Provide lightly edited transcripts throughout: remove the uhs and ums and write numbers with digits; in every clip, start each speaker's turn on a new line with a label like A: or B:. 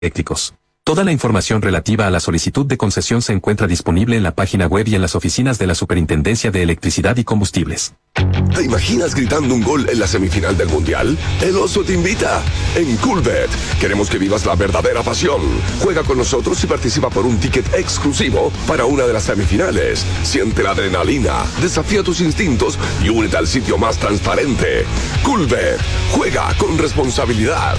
A: eléctricos. Toda la información relativa a la solicitud de concesión se encuentra disponible en la página web y en las oficinas de la Superintendencia de Electricidad y Combustibles.
B: ¿Te imaginas gritando un gol en la semifinal del Mundial? El Oso te invita. En Coolbet queremos que vivas la verdadera pasión. Juega con nosotros y participa por un ticket exclusivo para una de las semifinales. Siente la adrenalina, desafía tus instintos y únete al sitio más transparente. Coolbet. Juega con responsabilidad.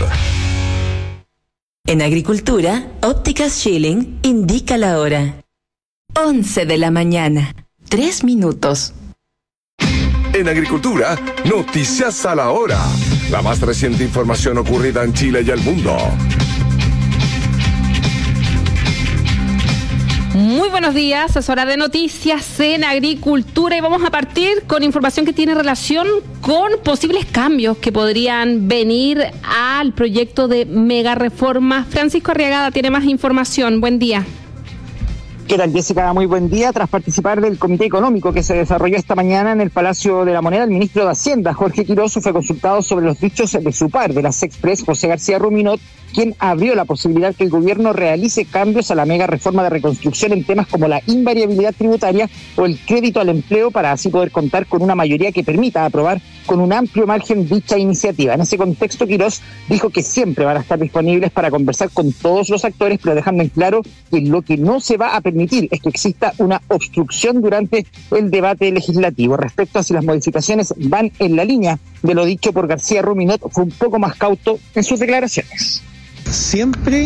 C: En Agricultura, Ópticas Schilling indica la hora. 11 de la mañana, 3 minutos.
B: En Agricultura, noticias a la hora. La más reciente información ocurrida en Chile y el mundo.
D: Muy buenos días, es hora de noticias en Agricultura y vamos a partir con información que tiene relación con posibles cambios que podrían venir al proyecto de mega reforma. Francisco Arriagada tiene más información. Buen día.
E: ¿Qué tal, Jessica? Muy buen día. Tras participar del Comité Económico que se desarrolló esta mañana en el Palacio de la Moneda, el ministro de Hacienda, Jorge Quiroz, fue consultado sobre los dichos de su par de la Sexpress, José García Ruminot, quien abrió la posibilidad que el gobierno realice cambios a la mega reforma de reconstrucción en temas como la invariabilidad tributaria o el crédito al empleo, para así poder contar con una mayoría que permita aprobar con un amplio margen dicha iniciativa. En ese contexto, Quiroz dijo que siempre van a estar disponibles para conversar con todos los actores, pero dejando en claro que lo que no se va a permitir es que exista una obstrucción durante el debate legislativo. Respecto a si las modificaciones van en la línea de lo dicho por García Ruminot, fue un poco más cauto en sus declaraciones.
F: Siempre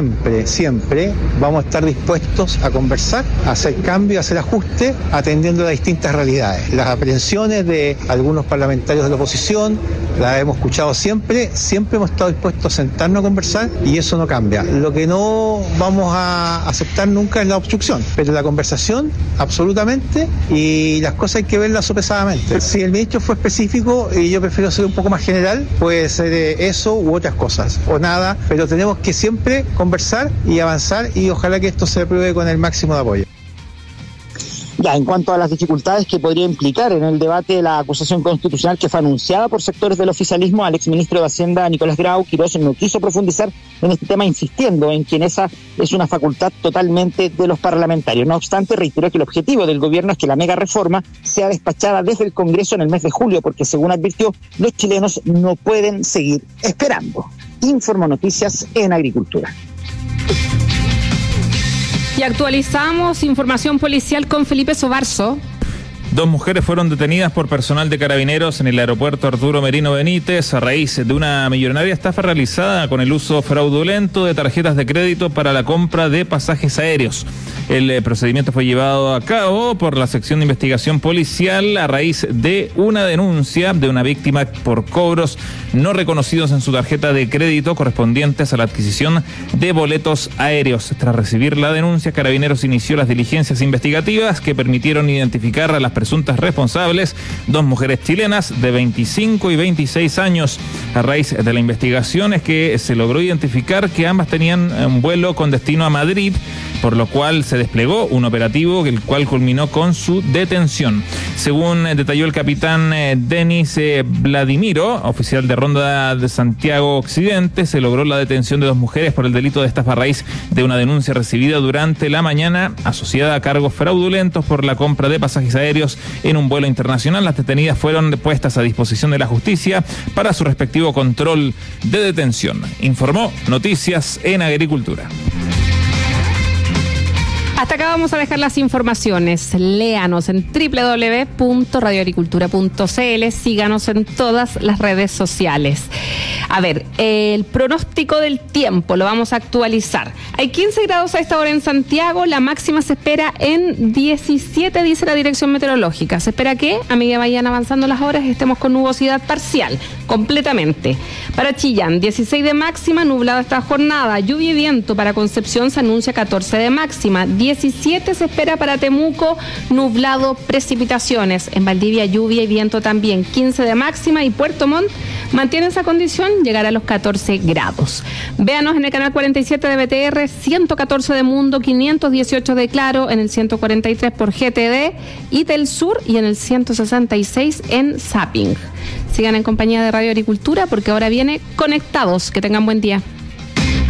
F: vamos a estar dispuestos a conversar, a hacer cambios, a hacer ajustes, atendiendo a distintas realidades. Las aprehensiones de algunos parlamentarios de la oposición las hemos escuchado siempre hemos estado dispuestos a sentarnos a conversar y eso no cambia. Lo que no vamos a aceptar nunca es la obstrucción, pero la conversación, absolutamente, y las cosas hay que verlas sopesadamente. Si el ministro fue específico y yo prefiero ser un poco más general, puede ser eso u otras cosas, o nada, pero tenemos que siempre conversar y avanzar y ojalá que esto se apruebe con el máximo de apoyo.
E: Ya, en cuanto a las dificultades que podría implicar en el debate de la acusación constitucional que fue anunciada por sectores del oficialismo, al exministro de Hacienda, Nicolás Grau, Quiroz no quiso profundizar en este tema, insistiendo en que esa es una facultad totalmente de los parlamentarios. No obstante, reiteró que el objetivo del gobierno es que la mega reforma sea despachada desde el Congreso en el mes de julio, porque, según advirtió, los chilenos no pueden seguir esperando. Informo Noticias en Agricultura.
D: Y actualizamos información policial con Felipe Sobarzo.
G: 2 mujeres fueron detenidas por personal de Carabineros en el aeropuerto Arturo Merino Benítez a raíz de una millonaria estafa realizada con el uso fraudulento de tarjetas de crédito para la compra de pasajes aéreos. El procedimiento fue llevado a cabo por la sección de investigación policial a raíz de una denuncia de una víctima por cobros no reconocidos en su tarjeta de crédito correspondientes a la adquisición de boletos aéreos. Tras recibir la denuncia, Carabineros inició las diligencias investigativas que permitieron identificar a las presuntas responsables, 2 mujeres chilenas de 25 y 26 años. A raíz de la investigación es que se logró identificar que ambas tenían un vuelo con destino a Madrid, por lo cual se desplegó un operativo el cual culminó con su detención. Según detalló el capitán Denis Vladimiro, oficial de Ronda de Santiago Occidente, se logró la detención de 2 mujeres por el delito de estafa a raíz de una denuncia recibida durante la mañana asociada a cargos fraudulentos por la compra de pasajes aéreos en un vuelo internacional. Las detenidas fueron puestas a disposición de la justicia para su respectivo control de detención. Informó Noticias en Agricultura.
D: Hasta acá vamos a dejar las informaciones. Léanos en www.radioagricultura.cl. Síganos en todas las redes sociales. A ver, el pronóstico del tiempo lo vamos a actualizar. Hay 15 grados a esta hora en Santiago. La máxima se espera en 17, dice la dirección meteorológica. Se espera que, a medida vayan avanzando las horas, estemos con nubosidad parcial, completamente. Para Chillán, 16 de máxima, nublado esta jornada. Lluvia y viento. Para Concepción se anuncia 14 de máxima. 17 se espera para Temuco, nublado, precipitaciones. En Valdivia, lluvia y viento también. 15 de máxima y Puerto Montt mantiene esa condición, llegará a los 14 grados. Véanos en el canal 47 de BTR, 114 de Mundo, 518 de Claro, en el 143 por GTD y del Sur y en el 166 en Zapping. Sigan en compañía de Radio Agricultura porque ahora viene Conectados. Que tengan buen día.